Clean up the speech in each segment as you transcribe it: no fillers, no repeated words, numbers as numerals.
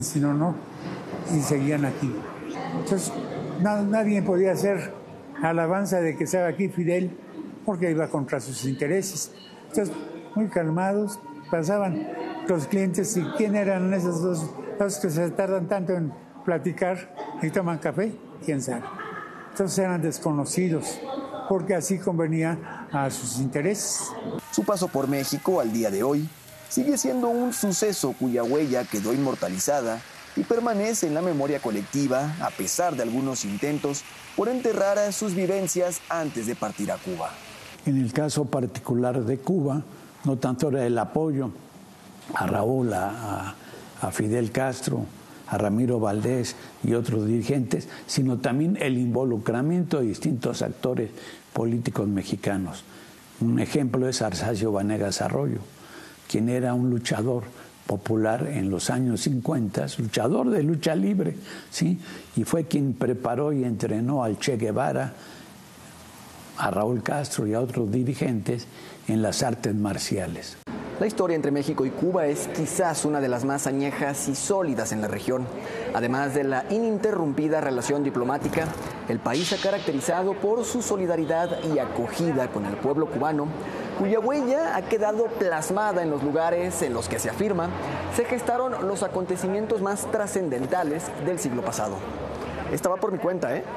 Si no, no, y seguían aquí. Entonces, nadie podía hacer alabanza de que estaba aquí Fidel, porque iba contra sus intereses. Entonces, muy calmados, pasaban los clientes y ¿quién eran esos dos que se tardan tanto en platicar y toman café? ¿Quién sabe? Entonces eran desconocidos, porque así convenía a sus intereses. Su paso por México al día de hoy sigue siendo un suceso cuya huella quedó inmortalizada y permanece en la memoria colectiva a pesar de algunos intentos por enterrar a sus vivencias antes de partir a Cuba. En el caso particular de Cuba, no tanto era el apoyo a Raúl, a Fidel Castro, a Ramiro Valdés y otros dirigentes, sino también el involucramiento de distintos actores políticos mexicanos. Un ejemplo es Arsacio Vanegas Arroyo, quien era un luchador popular en los años 50, luchador de lucha libre, ¿sí? Y fue quien preparó y entrenó al Che Guevara, a Raúl Castro y a otros dirigentes en las artes marciales. La historia entre México y Cuba es quizás una de las más añejas y sólidas en la región. Además de la ininterrumpida relación diplomática, el país se ha caracterizado por su solidaridad y acogida con el pueblo cubano, cuya huella ha quedado plasmada en los lugares en los que se afirma se gestaron los acontecimientos más trascendentales del siglo pasado. Esta va por mi cuenta, ¿eh?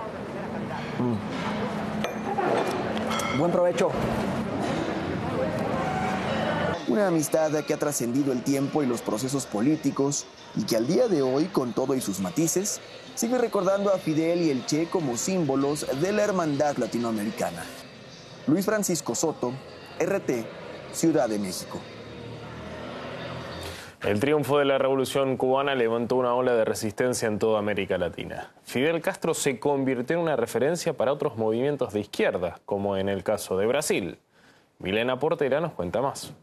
Buen provecho. Una amistad que ha trascendido el tiempo y los procesos políticos y que al día de hoy, con todo y sus matices, sigue recordando a Fidel y el Che como símbolos de la hermandad latinoamericana. Luis Francisco Soto, RT, Ciudad de México. El triunfo de la Revolución cubana levantó una ola de resistencia en toda América Latina. Fidel Castro se convirtió en una referencia para otros movimientos de izquierda, como en el caso de Brasil. Milena Portera nos cuenta más.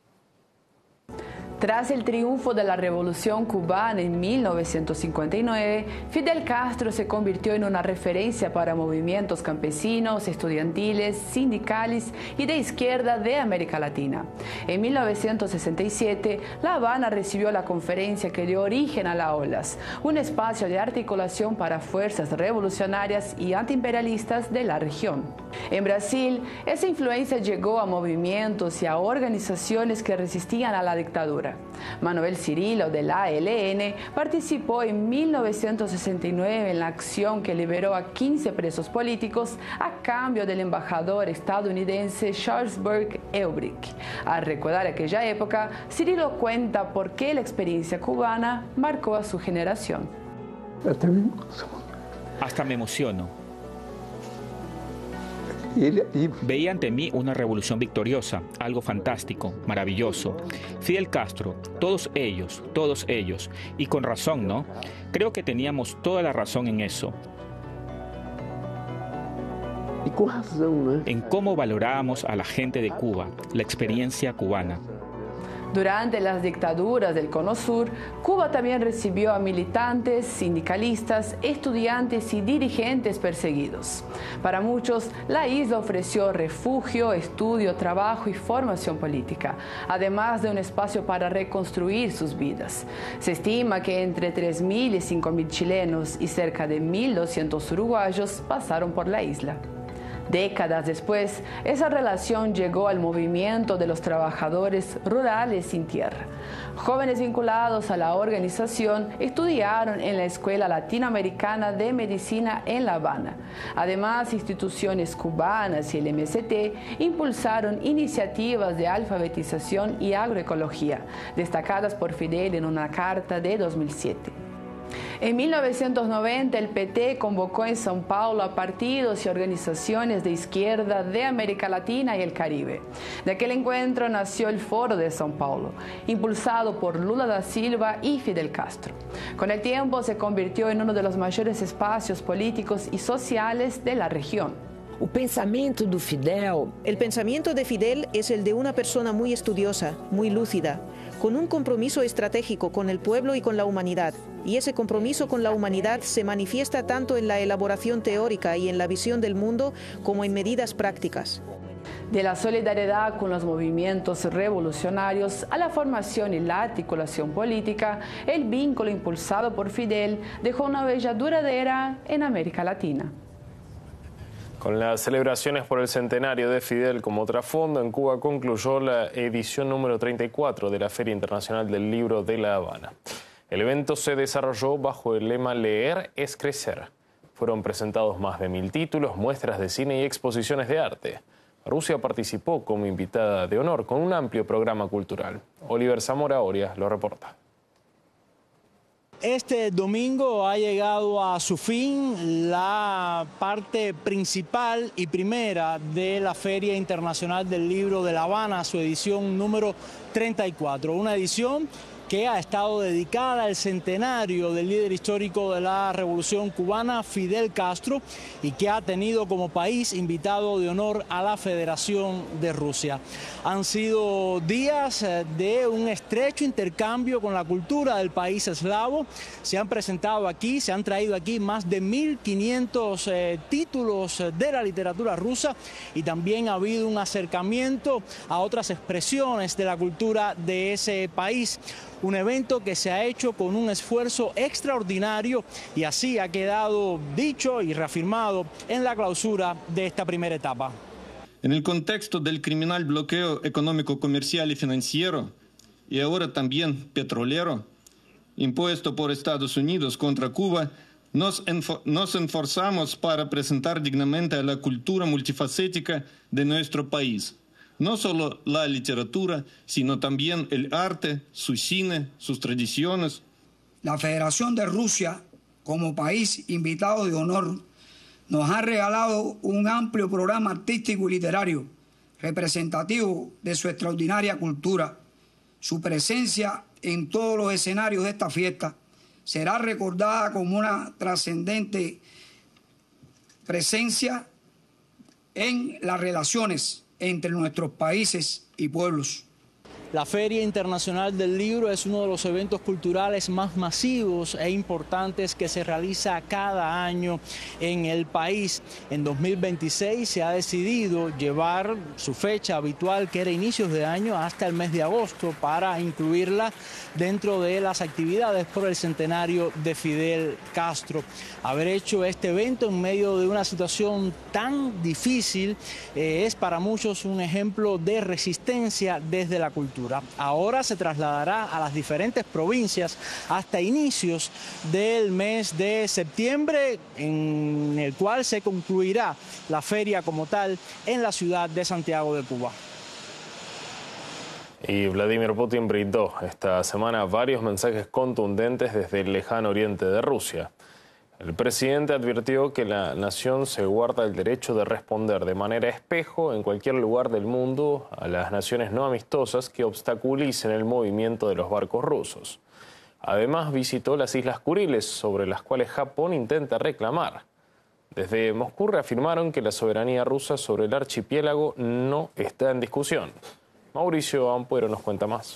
Tras el triunfo de la Revolución cubana en 1959, Fidel Castro se convirtió en una referencia para movimientos campesinos, estudiantiles, sindicales y de izquierda de América Latina. En 1967, La Habana recibió la conferencia que dio origen a la OLAS, un espacio de articulación para fuerzas revolucionarias y antiimperialistas de la región. En Brasil, esa influencia llegó a movimientos y a organizaciones que resistían a la dictadura. Manuel Cirilo, del ALN, participó en 1969 en la acción que liberó a 15 presos políticos a cambio del embajador estadounidense Charles Burke Eubrick. Al recordar aquella época, Cirilo cuenta por qué la experiencia cubana marcó a su generación. Hasta me emociono. Veía ante mí una revolución victoriosa, algo fantástico, maravilloso. Fidel Castro, todos ellos, y con razón, ¿no? Creo que teníamos toda la razón en eso. En cómo valorábamos a la gente de Cuba, la experiencia cubana. Durante las dictaduras del Cono Sur, Cuba también recibió a militantes, sindicalistas, estudiantes y dirigentes perseguidos. Para muchos, la isla ofreció refugio, estudio, trabajo y formación política, además de un espacio para reconstruir sus vidas. Se estima que entre 3.000 y 5.000 chilenos y cerca de 1.200 uruguayos pasaron por la isla. Décadas después, esa relación llegó al movimiento de los trabajadores rurales sin tierra. Jóvenes vinculados a la organización estudiaron en la Escuela Latinoamericana de Medicina en La Habana. Además, instituciones cubanas y el MST impulsaron iniciativas de alfabetización y agroecología, destacadas por Fidel en una carta de 2007. En 1990, el PT convocó en São Paulo a partidos y organizaciones de izquierda de América Latina y el Caribe. De aquel encuentro nació el Foro de São Paulo, impulsado por Lula da Silva y Fidel Castro. Con el tiempo se convirtió en uno de los mayores espacios políticos y sociales de la región. El pensamiento de Fidel es el de una persona muy estudiosa, muy lúcida, con un compromiso estratégico con el pueblo y con la humanidad. Y ese compromiso con la humanidad se manifiesta tanto en la elaboración teórica y en la visión del mundo como en medidas prácticas. De la solidaridad con los movimientos revolucionarios a la formación y la articulación política, el vínculo impulsado por Fidel dejó una huella duradera en América Latina. Con las celebraciones por el centenario de Fidel como trasfondo, en Cuba concluyó la edición número 34 de la Feria Internacional del Libro de La Habana. El evento se desarrolló bajo el lema Leer es crecer. Fueron presentados más de 1000 títulos, muestras de cine y exposiciones de arte. Rusia participó como invitada de honor con un amplio programa cultural. Oliver Zamora Oria lo reporta. Este domingo ha llegado a su fin la parte principal y primera de la Feria Internacional del Libro de La Habana, su edición número 34. Una edición que ha estado dedicada al centenario del líder histórico de la Revolución Cubana, Fidel Castro, y que ha tenido como país invitado de honor a la Federación de Rusia. Han sido días de un estrecho intercambio con la cultura del país eslavo. Se han presentado aquí, se han traído aquí más de 1500 títulos de la literatura rusa, y también ha habido un acercamiento a otras expresiones de la cultura de ese país. Un evento que se ha hecho con un esfuerzo extraordinario, y así ha quedado dicho y reafirmado en la clausura de esta primera etapa. En el contexto del criminal bloqueo económico, comercial y financiero, y ahora también petrolero, impuesto por Estados Unidos contra Cuba, nos esforzamos para presentar dignamente a la cultura multifacética de nuestro país. No solo la literatura, sino también el arte, su cine, sus tradiciones. La Federación de Rusia, como país invitado de honor, nos ha regalado un amplio programa artístico y literario representativo de su extraordinaria cultura. Su presencia en todos los escenarios de esta fiesta será recordada como una trascendente presencia en las relaciones entre nuestros países y pueblos. La Feria Internacional del Libro es uno de los eventos culturales más masivos e importantes que se realiza cada año en el país. En 2026 se ha decidido llevar su fecha habitual, que era inicios de año, hasta el mes de agosto, para incluirla dentro de las actividades por el centenario de Fidel Castro. Haber hecho este evento en medio de una situación tan difícil es para muchos un ejemplo de resistencia desde la cultura. Ahora se trasladará a las diferentes provincias hasta inicios del mes de septiembre, en el cual se concluirá la feria como tal en la ciudad de Santiago de Cuba. Y Vladimir Putin brindó esta semana varios mensajes contundentes desde el lejano oriente de Rusia. El presidente advirtió que la nación se guarda el derecho de responder de manera espejo en cualquier lugar del mundo a las naciones no amistosas que obstaculicen el movimiento de los barcos rusos. Además, visitó las Islas Kuriles, sobre las cuales Japón intenta reclamar. Desde Moscú reafirmaron que la soberanía rusa sobre el archipiélago no está en discusión. Mauricio Ampuero nos cuenta más.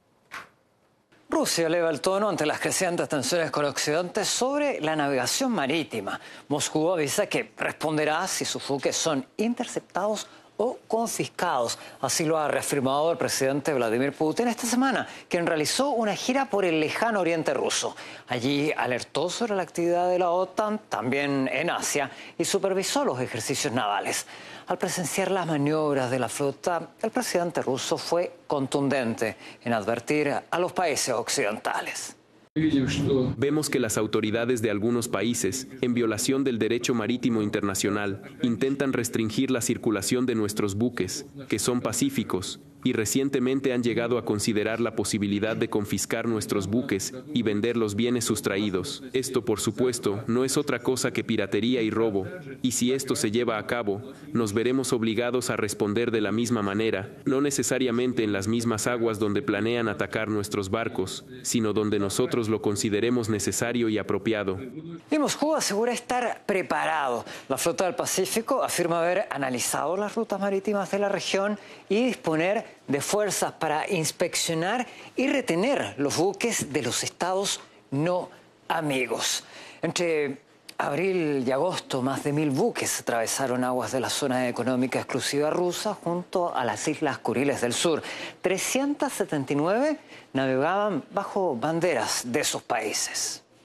Rusia eleva el tono ante las crecientes tensiones con Occidente sobre la navegación marítima. Moscú avisa que responderá si sus buques son interceptados o confiscados. Así lo ha reafirmado el presidente Vladimir Putin esta semana, quien realizó una gira por el lejano oriente ruso. Allí alertó sobre la actividad de la OTAN, también en Asia, y supervisó los ejercicios navales. Al presenciar las maniobras de la flota, el presidente ruso fue contundente en advertir a los países occidentales. Vemos que las autoridades de algunos países, en violación del derecho marítimo internacional, intentan restringir la circulación de nuestros buques, que son pacíficos, y recientemente han llegado a considerar la posibilidad de confiscar nuestros buques y vender los bienes sustraídos. Esto, por supuesto, no es otra cosa que piratería y robo, y si esto se lleva a cabo, nos veremos obligados a responder de la misma manera, no necesariamente en las mismas aguas donde planean atacar nuestros barcos, sino donde nosotros lo consideremos necesario y apropiado. Y Moscú asegura estar preparado. La flota del Pacífico afirma haber analizado las rutas marítimas de la región y disponer de fuerzas para inspeccionar y retener los buques de los estados no amigos. Entre abril y agosto, más de 1000 buques atravesaron aguas de la zona económica exclusiva rusa junto a las Islas Kuriles del Sur. 379 navegaban bajo banderas de esos países.